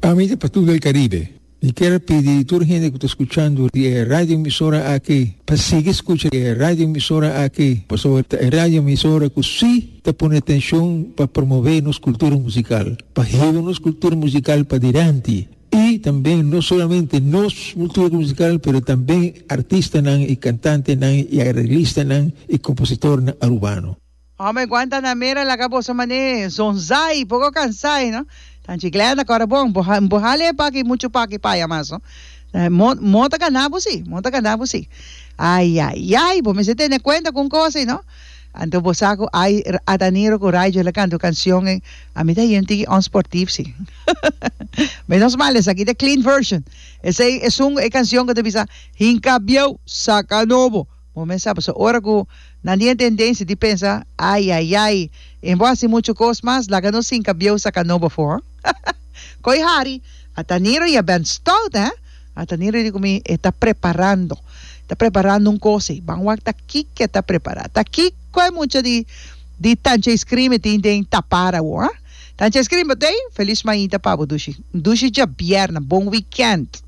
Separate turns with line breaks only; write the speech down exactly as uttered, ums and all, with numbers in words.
Amiga para todo el Caribe. Y quiero pedir a toda la gente que está escuchando la radio emisora aquí, para seguir escuchando la radio emisora aquí, por sobre la radio emisora que sí te pone atención para promover nuestra cultura musical, para llevar nuestra cultura musical para adelante. Y también no solamente nuestra cultura musical, pero también artistas y cantantes y arreglistas y compositores urbanos.
Oh, me cuenta na mera la caposa mané, sonzai, poco cansai, ¿no? Tan chiclana, carabón, bojale pa que mucho pa que paya más, ¿no? Monta canabo sí, monta canabo sí. Ay, ay, ay, pues me se tiene cuenta con cosas, ¿no? Anto bosaco, ay, ataniro corayo le canto canción, a mí de gente on sportif, sí. Menos mal, es aquí de clean version. Ese es una canción que te pisa, hincabio, saca novo. Momento sabe, so ahora que nadie tendencia de pensar, ay, ay, ay, en vez de mucho cosas más, la que no se hincabio, saca novo for. Koi hari, ataniro ya ben stout, eh? Ataniro digo mi está preparando, está preparando un cosa, van a estar aquí que está preparado. Aquí hay mucho de de tancha escrime de de tapara, ¿eh? Tancha escrime de feliz mañana para dushi, dushi ya viernes, bom weekend.